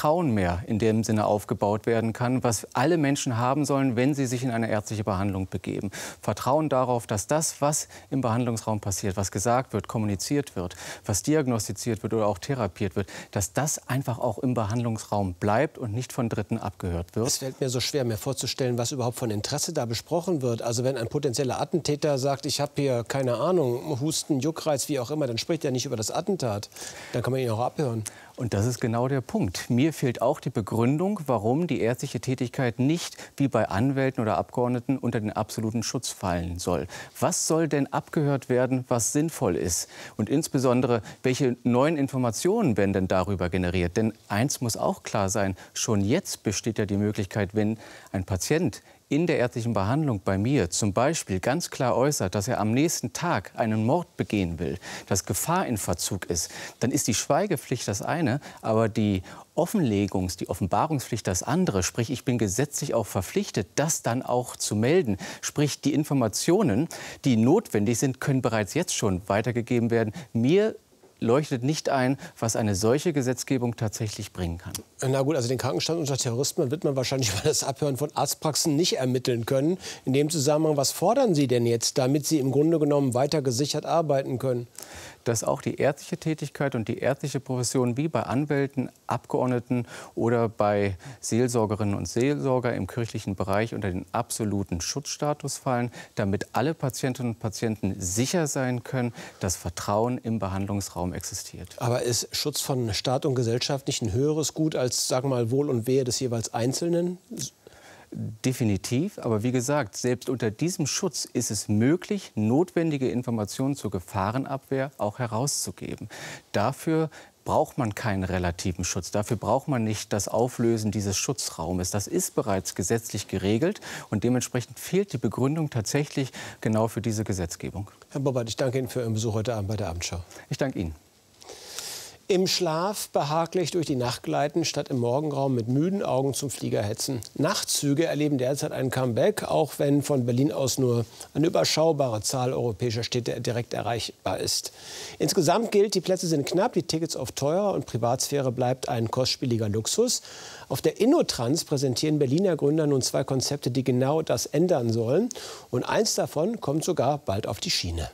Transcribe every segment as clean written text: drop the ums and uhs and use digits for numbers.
Vertrauen mehr in dem Sinne aufgebaut werden kann, was alle Menschen haben sollen, wenn sie sich in eine ärztliche Behandlung begeben. Vertrauen darauf, dass das, was im Behandlungsraum passiert, was gesagt wird, kommuniziert wird, was diagnostiziert wird oder auch therapiert wird, dass das einfach auch im Behandlungsraum bleibt und nicht von Dritten abgehört wird. Es fällt mir so schwer, mir vorzustellen, was überhaupt von Interesse da besprochen wird. Also wenn ein potenzieller Attentäter sagt, ich habe hier, keine Ahnung, Husten, Juckreiz, wie auch immer, dann spricht er nicht über das Attentat. Dann kann man ihn auch abhören. Und das ist genau der Punkt. Mir fehlt auch die Begründung, warum die ärztliche Tätigkeit nicht wie bei Anwälten oder Abgeordneten unter den absoluten Schutz fallen soll. Was soll denn abgehört werden, was sinnvoll ist? Und insbesondere, welche neuen Informationen werden denn darüber generiert? Denn eins muss auch klar sein, schon jetzt besteht ja die Möglichkeit, wenn ein Patient in der ärztlichen Behandlung bei mir zum Beispiel ganz klar äußert, dass er am nächsten Tag einen Mord begehen will, dass Gefahr in Verzug ist, dann ist die Schweigepflicht das eine, aber die Offenbarungspflicht das andere. Sprich, ich bin gesetzlich auch verpflichtet, das dann auch zu melden. Sprich, die Informationen, die notwendig sind, können bereits jetzt schon weitergegeben werden. Mir leuchtet nicht ein, was eine solche Gesetzgebung tatsächlich bringen kann. Na gut, also den Krankenstand unter Terrorismus wird man wahrscheinlich über das Abhören von Arztpraxen nicht ermitteln können. In dem Zusammenhang, was fordern Sie denn jetzt, damit Sie im Grunde genommen weiter gesichert arbeiten können? Dass auch die ärztliche Tätigkeit und die ärztliche Profession wie bei Anwälten, Abgeordneten oder bei Seelsorgerinnen und Seelsorger im kirchlichen Bereich unter den absoluten Schutzstatus fallen, damit alle Patientinnen und Patienten sicher sein können, dass Vertrauen im Behandlungsraum existiert. Aber ist Schutz von Staat und Gesellschaft nicht ein höheres Gut als, sagen wir mal, Wohl und Wehe des jeweils Einzelnen? Definitiv, aber wie gesagt, selbst unter diesem Schutz ist es möglich, notwendige Informationen zur Gefahrenabwehr auch herauszugeben. Dafür braucht man keinen relativen Schutz. Dafür braucht man nicht das Auflösen dieses Schutzraumes. Das ist bereits gesetzlich geregelt und dementsprechend fehlt die Begründung tatsächlich genau für diese Gesetzgebung. Herr Boppert, ich danke Ihnen für Ihren Besuch heute Abend bei der Abendschau. Ich danke Ihnen. Im Schlaf behaglich durch die Nacht gleiten, statt im Morgenraum mit müden Augen zum Flieger hetzen. Nachtzüge erleben derzeit ein Comeback, auch wenn von Berlin aus nur eine überschaubare Zahl europäischer Städte direkt erreichbar ist. Insgesamt gilt, die Plätze sind knapp, die Tickets oft teuer und Privatsphäre bleibt ein kostspieliger Luxus. Auf der InnoTrans präsentieren Berliner Gründer nun zwei Konzepte, die genau das ändern sollen. Und eins davon kommt sogar bald auf die Schiene.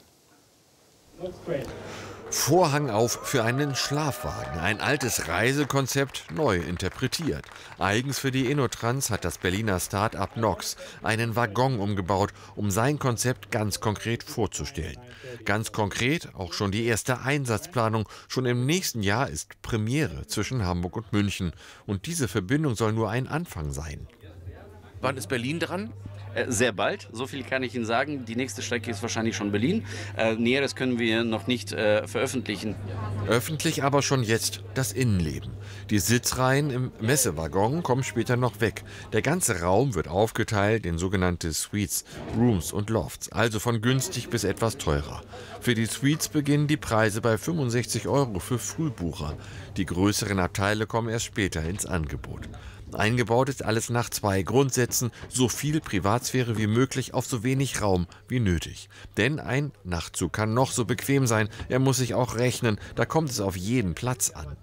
Vorhang auf für einen Schlafwagen. Ein altes Reisekonzept neu interpretiert. Eigens für die InnoTrans hat das Berliner Start-up Nox einen Waggon umgebaut, um sein Konzept ganz konkret vorzustellen. Ganz konkret auch schon die erste Einsatzplanung. Schon im nächsten Jahr ist Premiere zwischen Hamburg und München. Und diese Verbindung soll nur ein Anfang sein. Wann ist Berlin dran? Sehr bald, so viel kann ich Ihnen sagen. Die nächste Strecke ist wahrscheinlich schon Berlin. Näheres können wir noch nicht veröffentlichen. Öffentlich aber schon jetzt das Innenleben. Die Sitzreihen im Messewaggon kommen später noch weg. Der ganze Raum wird aufgeteilt in sogenannte Suites, Rooms und Lofts, also von günstig bis etwas teurer. Für die Suites beginnen die Preise bei 65 € für Frühbucher. Die größeren Abteile kommen erst später ins Angebot. Eingebaut ist alles nach zwei Grundsätzen: so viel Privatsphäre wie möglich auf so wenig Raum wie nötig. Denn ein Nachtzug kann noch so bequem sein, er muss sich auch rechnen, da kommt es auf jeden Platz an.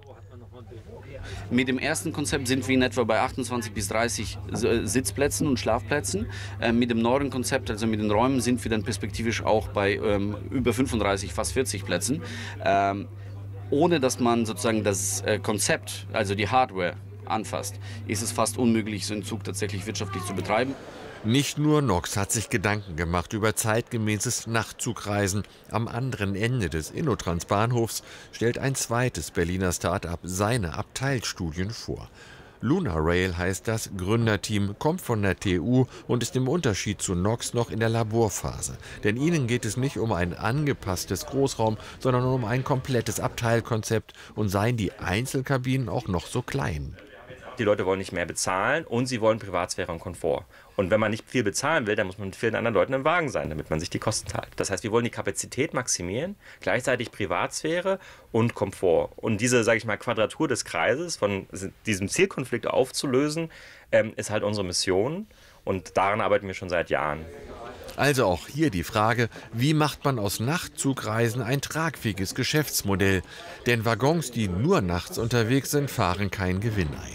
Mit dem ersten Konzept sind wir in etwa bei 28 bis 30 Sitzplätzen und Schlafplätzen. Mit dem neuen Konzept, also mit den Räumen, sind wir dann perspektivisch auch bei über 35, fast 40 Plätzen. Ohne dass man sozusagen das Konzept, also die Hardware, anfasst, ist es fast unmöglich, so einen Zug tatsächlich wirtschaftlich zu betreiben. Nicht nur Nox hat sich Gedanken gemacht über zeitgemäßes Nachtzugreisen. Am anderen Ende des InnoTrans-Bahnhofs stellt ein zweites Berliner Start-up seine Abteilstudien vor. LunaRail heißt das Gründerteam, kommt von der TU und ist im Unterschied zu Nox noch in der Laborphase. Denn ihnen geht es nicht um ein angepasstes Großraum, sondern um ein komplettes Abteilkonzept, und seien die Einzelkabinen auch noch so klein. Die Leute wollen nicht mehr bezahlen und sie wollen Privatsphäre und Komfort. Und wenn man nicht viel bezahlen will, dann muss man mit vielen anderen Leuten im Wagen sein, damit man sich die Kosten teilt. Das heißt, wir wollen die Kapazität maximieren, gleichzeitig Privatsphäre und Komfort. Und diese, sage ich mal, Quadratur des Kreises, von diesem Zielkonflikt aufzulösen, ist halt unsere Mission. Und daran arbeiten wir schon seit Jahren. Also auch hier die Frage, wie macht man aus Nachtzugreisen ein tragfähiges Geschäftsmodell? Denn Waggons, die nur nachts unterwegs sind, fahren keinen Gewinn ein.